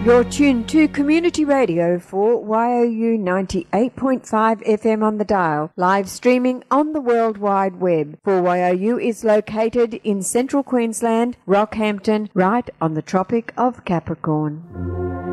You're tuned to Community Radio for YOU 98.5 FM on the dial, live streaming on the World Wide Web. 4YOU is located in central Queensland, Rockhampton, right on the Tropic of Capricorn.